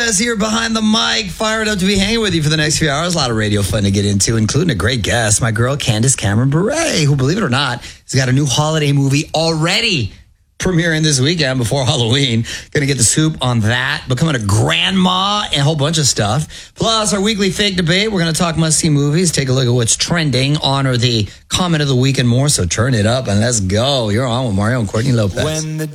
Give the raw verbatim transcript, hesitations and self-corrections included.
Lopez here behind the mic, fired up to be hanging with you for the next few hours. A lot of radio fun to get into, including a great guest, my girl Candace Cameron Bure, who, believe it or not, has got a new holiday movie already premiering this weekend before Halloween. Going to get the scoop on that, becoming a grandma, and a whole bunch of stuff. Plus, our weekly fake debate. We're going to talk must-see movies, take a look at what's trending, honor the comment of the week and more. So turn it up and let's go. You're on with Mario and Courtney Lopez. When the